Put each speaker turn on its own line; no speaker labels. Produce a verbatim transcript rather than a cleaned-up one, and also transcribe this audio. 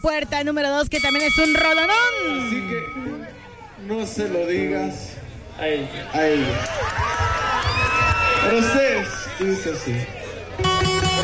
Puerta número dos, que también es un rolonón.
Así que no se lo digas a ella. A ella. Para ustedes, dice así.